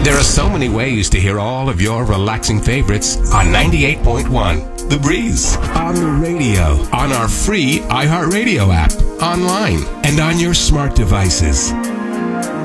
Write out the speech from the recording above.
There are so many ways to hear all of your relaxing favorites on 98.1 The Breeze. On the radio, on our free iHeartRadio app, online, and on your smart devices.